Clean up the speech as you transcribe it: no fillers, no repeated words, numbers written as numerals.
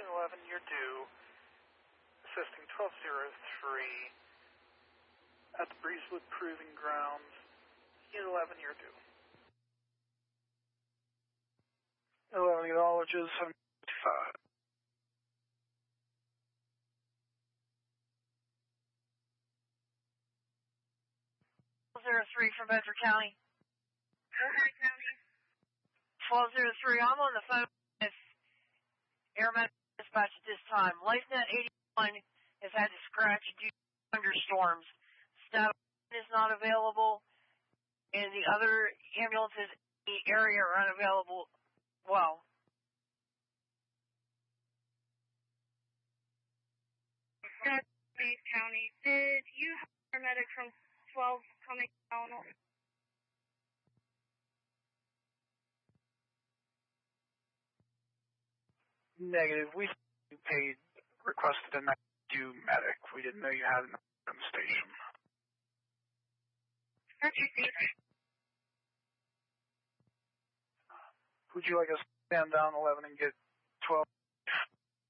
Unit 11, you're due. Assisting 1203 at the Breezewood Proving Grounds. Unit 11, you're due. 11 acknowledges 755. 1203 from Bedford County. Bedford County. 1203, I'm on the phone with Air Medical Dispatch at this time. LifeNet 81 has had to scratch due to thunderstorms. Status is not available, and the other ambulances in the area are unavailable. Well, Base County. Did you have a paramedic from 12 coming down? Negative. We requested a night due medic. We didn't know you had an on station. Would you like us to stand down 11 and get 12?